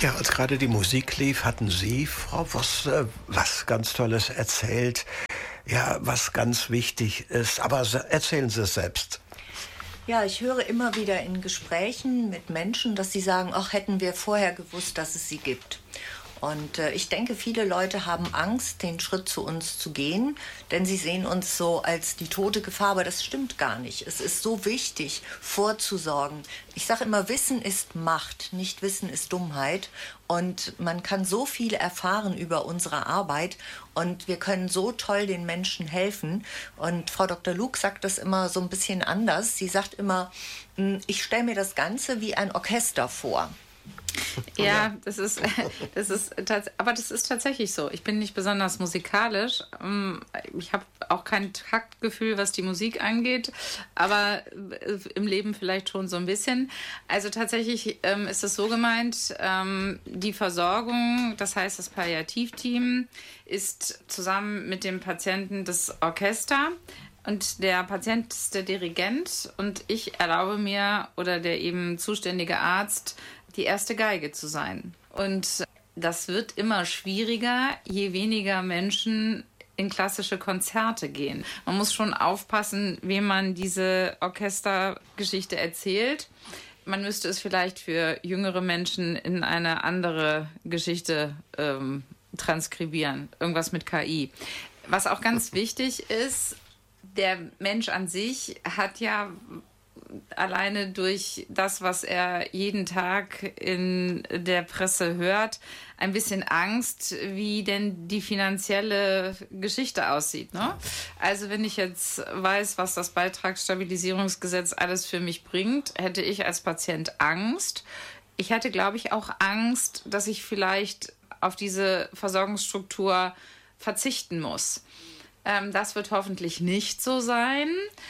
Ja, als gerade die Musik lief, hatten Sie, Frau Voss, was ganz Tolles erzählt. Ja, was ganz wichtig ist. Aber erzählen Sie es selbst. Ja, ich höre immer wieder in Gesprächen mit Menschen, dass sie sagen, ach, hätten wir vorher gewusst, dass es sie gibt. Und ich denke, viele Leute haben Angst, den Schritt zu uns zu gehen, denn sie sehen uns so als die tote Gefahr, aber das stimmt gar nicht. Es ist so wichtig, vorzusorgen. Ich sage immer, Wissen ist Macht, nicht Wissen ist Dummheit. Und man kann so viel erfahren über unsere Arbeit und wir können so toll den Menschen helfen. Und Frau Dr. Luke sagt das immer so ein bisschen anders. Sie sagt immer, ich stelle mir das Ganze wie ein Orchester vor. Ja, aber das ist tatsächlich so. Ich bin nicht besonders musikalisch. Ich habe auch kein Taktgefühl, was die Musik angeht, aber im Leben vielleicht schon so ein bisschen. Also tatsächlich ist es so gemeint, die Versorgung, das heißt das Palliativteam, ist zusammen mit dem Patienten das Orchester. Und der Patient ist der Dirigent und ich erlaube mir oder der eben zuständige Arzt, die erste Geige zu sein. Und das wird immer schwieriger, je weniger Menschen in klassische Konzerte gehen. Man muss schon aufpassen, wem man diese Orchestergeschichte erzählt. Man müsste es vielleicht für jüngere Menschen in eine andere Geschichte transkribieren. Irgendwas mit KI. Was auch ganz wichtig ist, der Mensch an sich hat ja alleine durch das, was er jeden Tag in der Presse hört, ein bisschen Angst, wie denn die finanzielle Geschichte aussieht. Ne? Also wenn ich jetzt weiß, was das Beitragsstabilisierungsgesetz alles für mich bringt, hätte ich als Patient Angst. Ich hätte, glaube ich, auch Angst, dass ich vielleicht auf diese Versorgungsstruktur verzichten muss. Das wird hoffentlich nicht so sein.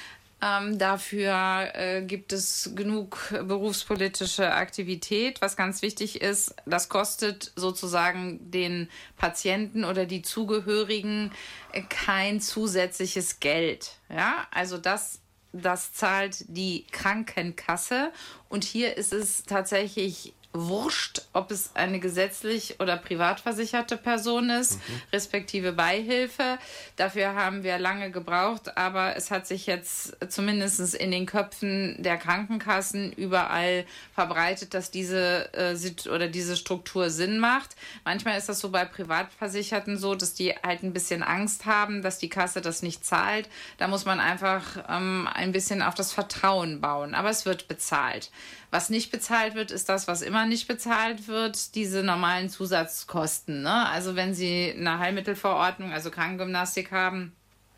Dafür gibt es genug berufspolitische Aktivität. Was ganz wichtig ist, das kostet sozusagen den Patienten oder die Zugehörigen kein zusätzliches Geld. Ja, also das zahlt die Krankenkasse. Und hier ist es tatsächlich wurscht, ob es eine gesetzlich oder privat versicherte Person ist, respektive Beihilfe. Dafür haben wir lange gebraucht, aber es hat sich jetzt zumindest in den Köpfen der Krankenkassen überall verbreitet, dass diese Struktur Sinn macht. Manchmal ist das so bei Privatversicherten so, dass die halt ein bisschen Angst haben, dass die Kasse das nicht zahlt. Da muss man einfach ein bisschen auf das Vertrauen bauen, aber es wird bezahlt. Was nicht bezahlt wird, ist das, was immer nicht bezahlt wird, diese normalen Zusatzkosten. Ne? Also wenn Sie eine Heilmittelverordnung, also Krankengymnastik haben,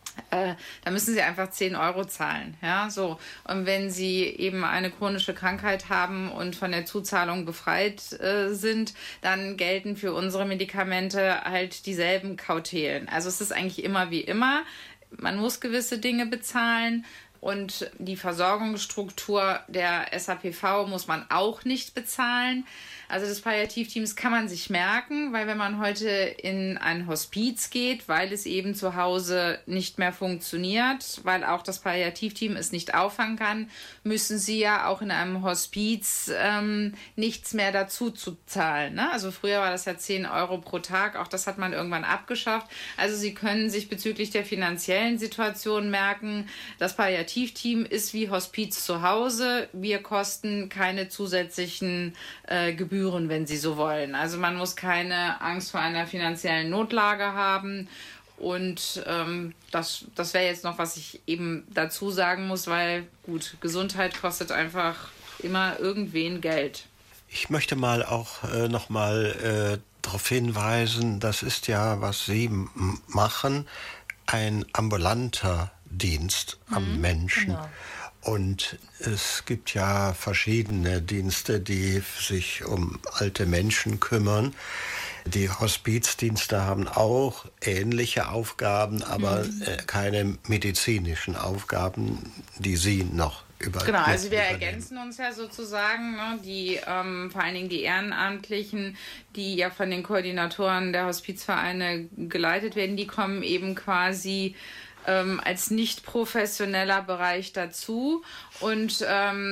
da müssen Sie einfach 10 Euro zahlen. Ja? So. Und wenn Sie eben eine chronische Krankheit haben und von der Zuzahlung befreit sind, dann gelten für unsere Medikamente halt dieselben Kautelen. Also es ist eigentlich immer wie immer. Man muss gewisse Dinge bezahlen. Und die Versorgungsstruktur der SAPV muss man auch nicht bezahlen. Also das Palliativteams kann man sich merken, weil wenn man heute in ein Hospiz geht, weil es eben zu Hause nicht mehr funktioniert, weil auch das Palliativteam es nicht auffangen kann, müssen sie ja auch in einem Hospiz nichts mehr dazu zu zahlen. Ne? Also früher war das ja 10 Euro pro Tag, auch das hat man irgendwann abgeschafft. Also Sie können sich bezüglich der finanziellen Situation merken, das Palliativteam ist wie Hospiz zu Hause. Wir kosten keine zusätzlichen Gebühren, wenn Sie so wollen. Also man muss keine Angst vor einer finanziellen Notlage haben. Und das wäre jetzt noch, was ich eben dazu sagen muss, weil gut, Gesundheit kostet einfach immer irgendwen Geld. Ich möchte mal auch noch mal darauf hinweisen, das ist ja, was Sie machen, ein ambulanter Dienst am Menschen. Genau. Und es gibt ja verschiedene Dienste, die sich um alte Menschen kümmern. Die Hospizdienste haben auch ähnliche Aufgaben, aber keine medizinischen Aufgaben, die Sie noch übernehmen. Genau, also wir ergänzen uns ja sozusagen, ne, die vor allen Dingen die Ehrenamtlichen, die ja von den Koordinatoren der Hospizvereine geleitet werden, die kommen eben quasi als nicht professioneller Bereich dazu und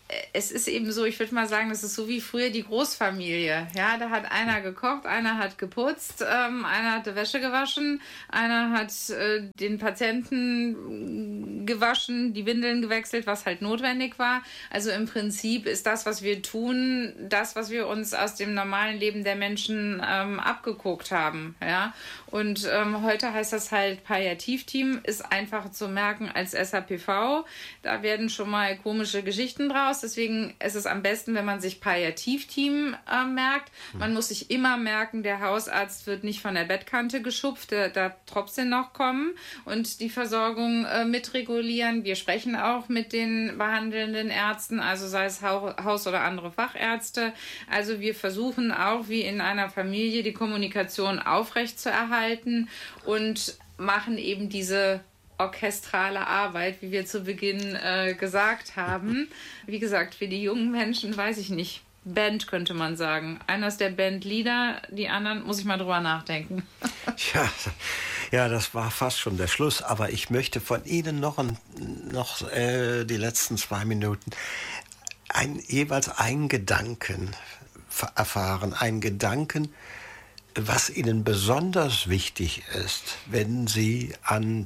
es ist eben so, ich würde mal sagen, das ist so wie früher die Großfamilie. Ja, da hat einer gekocht, einer hat geputzt, einer hat die Wäsche gewaschen, einer hat den Patienten gewaschen, die Windeln gewechselt, was halt notwendig war. Also im Prinzip ist das, was wir tun, das, was wir uns aus dem normalen Leben der Menschen abgeguckt haben. Ja? Und heute heißt das halt Palliativteam, ist einfach zu merken als SAPV. Da werden schon mal komische Geschichten draus. Deswegen ist es am besten, wenn man sich Palliativteam merkt. Man muss sich immer merken, der Hausarzt wird nicht von der Bettkante geschupft, der darf trotzdem noch kommen und die Versorgung mitregulieren. Wir sprechen auch mit den behandelnden Ärzten, also sei es Haus- oder andere Fachärzte. Also wir versuchen auch, wie in einer Familie, die Kommunikation aufrechtzuerhalten und machen eben diese orchestrale Arbeit, wie wir zu Beginn gesagt haben. Wie gesagt, für die jungen Menschen weiß ich nicht. Band könnte man sagen. Einer ist der Bandleader, die anderen muss ich mal drüber nachdenken. Ja, das war fast schon der Schluss, aber ich möchte von Ihnen noch die letzten 2 Minuten jeweils einen Gedanken erfahren, einen Gedanken, was Ihnen besonders wichtig ist, wenn Sie an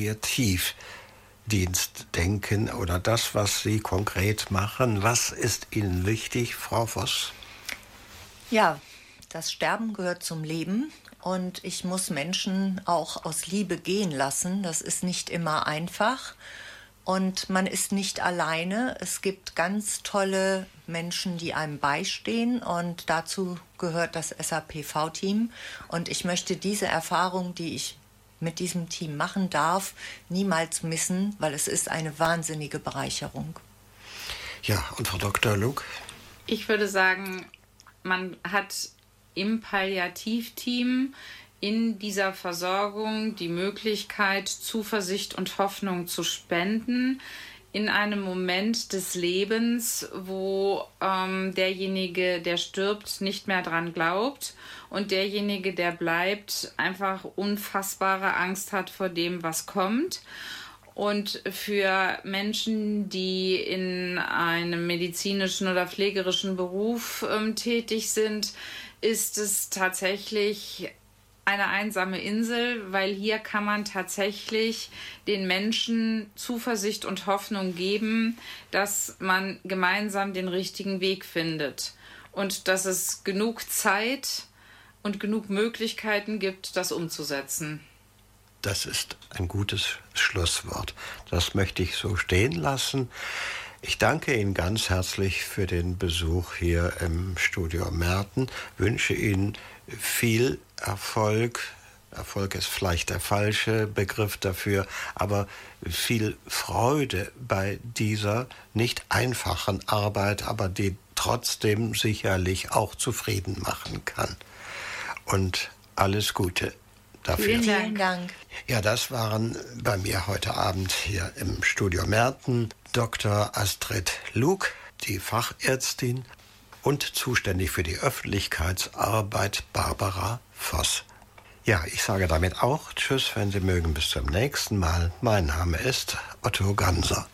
Palliativdienst denken oder das, was Sie konkret machen. Was ist Ihnen wichtig, Frau Voss? Ja, das Sterben gehört zum Leben und ich muss Menschen auch aus Liebe gehen lassen. Das ist nicht immer einfach. Und man ist nicht alleine. Es gibt ganz tolle Menschen, die einem beistehen und dazu gehört das SAPV-Team. Und ich möchte diese Erfahrung, die ich mit diesem Team machen darf, niemals missen, weil es ist eine wahnsinnige Bereicherung. Ja, und Frau Dr. Luck? Ich würde sagen, man hat im Palliativteam in dieser Versorgung die Möglichkeit, Zuversicht und Hoffnung zu spenden in einem Moment des Lebens, wo derjenige, der stirbt, nicht mehr dran glaubt und derjenige, der bleibt, einfach unfassbare Angst hat vor dem, was kommt. Und für Menschen, die in einem medizinischen oder pflegerischen Beruf tätig sind, ist es tatsächlich eine einsame Insel, weil hier kann man tatsächlich den Menschen Zuversicht und Hoffnung geben, dass man gemeinsam den richtigen Weg findet und dass es genug Zeit und genug Möglichkeiten gibt, das umzusetzen. Das ist ein gutes Schlusswort. Das möchte ich so stehen lassen. Ich danke Ihnen ganz herzlich für den Besuch hier im Studio Merten, wünsche Ihnen viel Erfolg. Erfolg ist vielleicht der falsche Begriff dafür, aber viel Freude bei dieser nicht einfachen Arbeit, aber die trotzdem sicherlich auch zufrieden machen kann. Und alles Gute dafür. Vielen Dank. Ja, das waren bei mir heute Abend hier im Studio Merten Dr. Astrid Luck, die Fachärztin, und zuständig für die Öffentlichkeitsarbeit Barbara Voss. Ja, ich sage damit auch Tschüss, wenn Sie mögen, bis zum nächsten Mal. Mein Name ist Otto Ganser.